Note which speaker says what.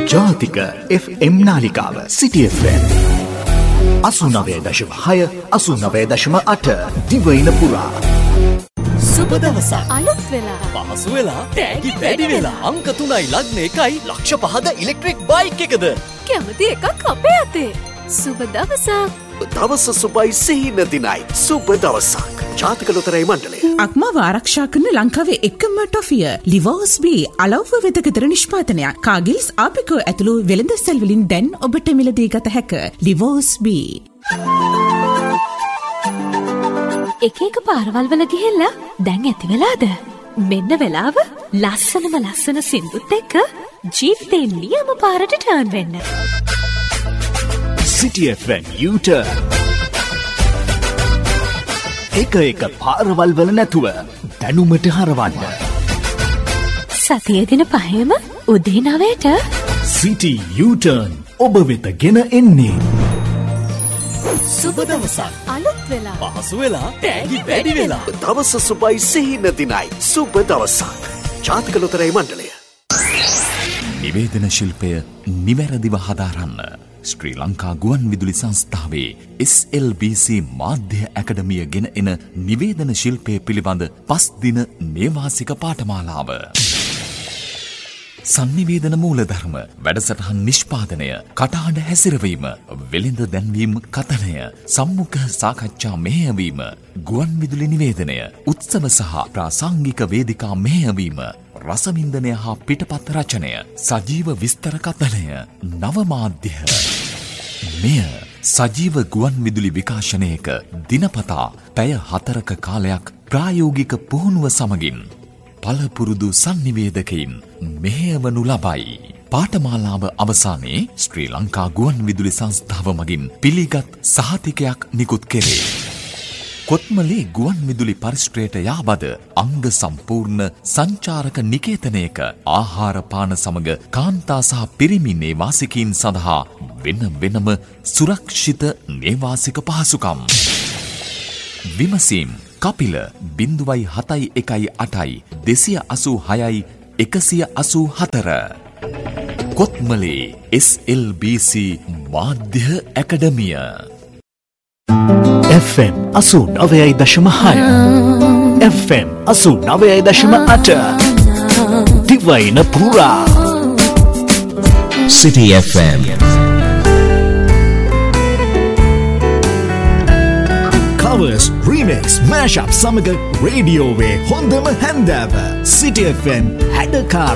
Speaker 1: ජාතික FM නාලිකාව City FM 89.6 89.8 දිවයින පුරා
Speaker 2: සුබ දවසක්
Speaker 3: අලුත් වෙලා
Speaker 2: පහසු වෙලා තෑගි වැඩි වෙලා අංක 3යි ලග්න 1යි ලක්ෂ 5ද ඉලෙක්ට්‍රික් බයික් එකද
Speaker 3: කැමති එකක් අපේ අතේ සුබ දවසක්
Speaker 4: දවස සුබයි සිහින දිනයි සුබ දවසක් ජාතික ලොතරැයි මණ්ඩලය
Speaker 5: අක්මාව ආරක්ෂා කරන ලංකාවේ එකම ටොෆිය ලිවෝස් බී අලව්ව වෙතකතර නිෂ්පාදනයක් කාගිල්ස් ආපිකෝ ඇතුළු වෙළඳ සැල් වලින් දැන් ඔබට මිලදී ගත හැක ලිවෝස් බී
Speaker 3: එක පාරවල් වල ගිහිල්ලා දැන් ඇති වෙලාද මෙන්න වෙලාව ලස්සන සින්දුත් එක්ක ජීවිතේ නියම පාරට ටර්න් වෙන්න
Speaker 1: City FM U-turn එක පාරවල් වල නැතුව දැනුමට හරවන්න
Speaker 3: සතිය දින පහේම උදේ 9ට
Speaker 1: City U-turn ඔබ වෙත ගෙන එන්නේ
Speaker 2: සුබ දවසක්
Speaker 3: අලුත් වෙලා
Speaker 2: පහසු වෙලා තෑගි වැඩි වෙලා
Speaker 4: දවස සුබයි සිහින දිනයි සුබ දවසක් ජාතික ලොතරැයි මණ්ඩලය
Speaker 6: නිවේදන ශිල්පය නිවැරදිව හදාරන්න ශ්‍රී ලංකා ගුවන් විදුලි සංස්ථාවේ SLBC මාධ්‍ය ඇකඩමිය ගෙන එන නිවේදන ශිල්පය පිළිබඳ 5 දින නේවාසික පාඨමාලාව. සංනිවේදන මූලධර්ම, වැඩසටහන් නිෂ්පාදනය, කටහඬ හැසිරවීම, වෙළඳ දැන්වීම කතනය, සම්මුඛ සාකච්ඡා මෙහෙයවීම, ගුවන් විදුලි නිවේදනය, උත්සව සහ ප්‍රාසංගික වේදිකා මෙහෙයවීම, රසවින්දනය හා පිටපත් රචනය, සජීව විස්තර කතනය, නව මාධ්‍ය. මෙය සජීව ගුවන් විදුලි විකාශනයක දිනපතා පැය 4ක කාලයක් ප්‍රායෝගික පුහුණුව සමගින් පළපුරුදු සංනිවේදකයින් මෙහෙයවනු ලබයි. පාඨමාලාව අවසානයේ ශ්‍රී ලංකා ගුවන් විදුලි සංස්ථාව මගින් පිළිගත් සහතිකයක් නිකුත් කෙරේ. කොත්මලේ ගුවන් විදුලි පරිශ්‍රයට යාබද අංග සම්පූර්ණ සංචාරක නිකේතනයක ආහාර පාන සමග කාන්තා සහ පිරිමි නේවාසිකයින් සඳහා වෙනම සුරක්ෂිත නේවාසික පහසුකම්. විමසීම් කපිල 0.71 8යි 286යි 184 කොත්මලේ SLBC මාධ්‍ය ඇකඩමිය
Speaker 1: FM 89.6 FM 89.8 දිවයින පුරා
Speaker 7: City FM
Speaker 1: covers remix mashup සමග රේඩියෝවේ හොඳම හැන්දෑව City FM හැඩකාර